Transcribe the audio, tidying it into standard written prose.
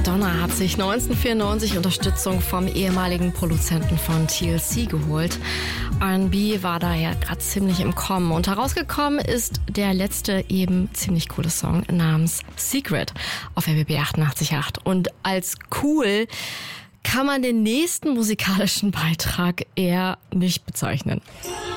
Madonna hat sich 1994 Unterstützung vom ehemaligen Produzenten von TLC geholt. R&B war da ja gerade ziemlich im Kommen und herausgekommen ist der letzte eben ziemlich coole Song namens Secret auf RBB 88.8. Und als cool kann man den nächsten musikalischen Beitrag eher nicht bezeichnen.